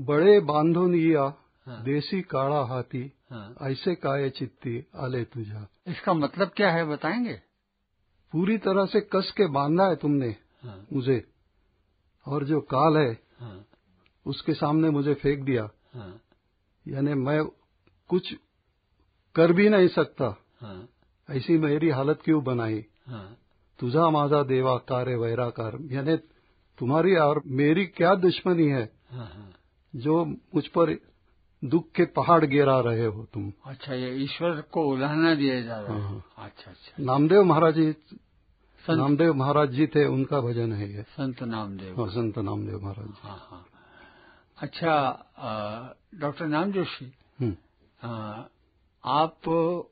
बड़े बांधून या हाँ। देसी काळा हाथी हाँ। ऐसे काय चित्ती आले तुझा। इसका मतलब क्या है बताएंगे? पूरी तरह से कस के बांधा है तुमने हाँ। मुझे, और जो काल है हाँ। उसके सामने मुझे फेंक दिया। हाँ। यानी मैं कुछ कर भी नहीं सकता। हाँ। ऐसी मेरी हालत क्यों बनाई। हाँ। तुझा माझा देवा कार्य वैराकार, यानी तुम्हारी और मेरी क्या दुश्मनी है हाँ। हाँ। जो मुझ पर दुख के पहाड़ गिरा रहे हो तुम। अच्छा, ये ईश्वर को उलाहना दिया जा रहा है। हाँ। अच्छा अच्छा। नामदेव महाराज जी थे, उनका भजन है ये। संत नामदेव। हाँ, संत नामदेव महाराज जी। हाँ हाँ। अच्छा, डॉक्टर नाम जोशी, आप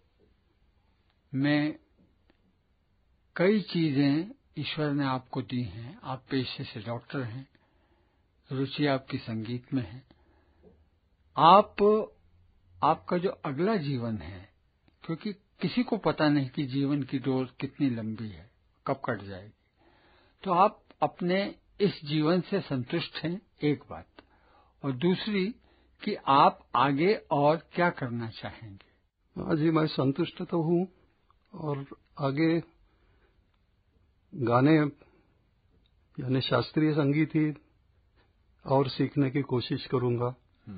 में कई चीजें ईश्वर ने आपको दी हैं। आप पेशे से डॉक्टर हैं, रुचि आपकी संगीत में है। आपका जो अगला जीवन है, क्योंकि किसी को पता नहीं कि जीवन की डोर कितनी लंबी है, कब कट जाएगी, तो आप अपने इस जीवन से संतुष्ट हैं, एक बात, और दूसरी कि आप आगे और क्या करना चाहेंगे? हाँ जी, मैं संतुष्ट तो हूँ, और आगे गाने यानी शास्त्रीय संगीत ही और सीखने की कोशिश करूंगा,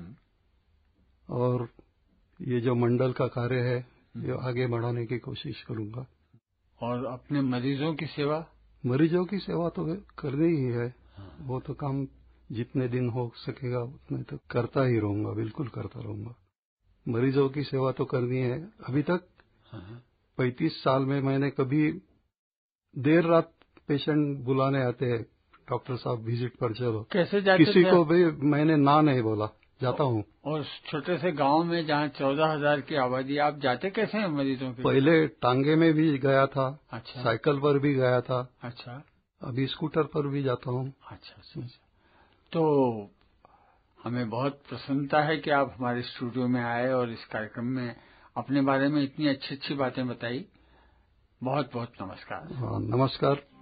और ये जो मंडल का कार्य है ये आगे बढ़ाने की कोशिश करूंगा। और अपने मरीजों की सेवा? मरीजों की सेवा तो करनी ही है। वो तो काम जितने दिन हो सकेगा उतने तो करता ही रहूंगा, बिल्कुल करता रहूंगा। मरीजों की सेवा तो करनी है। अभी तक 35 साल में मैंने कभी देर रात पेशेंट बुलाने आते हैं, डॉक्टर साहब विजिट पर चलो, कैसे जाते किसी थे? को भी मैंने ना नहीं बोला, जाता हूँ। और छोटे से गांव में जहाँ 14,000 की आबादी, आप जाते कैसे हैं मरीजों के? पहले टांगे में भी गया था। अच्छा। साइकिल पर भी गया था। अच्छा। अभी स्कूटर पर भी जाता हूँ। अच्छा अच्छा। तो हमें बहुत प्रसन्नता है कि आप हमारे स्टूडियो में आए और इस कार्यक्रम में अपने बारे में इतनी अच्छी अच्छी बातें बताई। बहुत बहुत नमस्कार। हाँ, नमस्कार।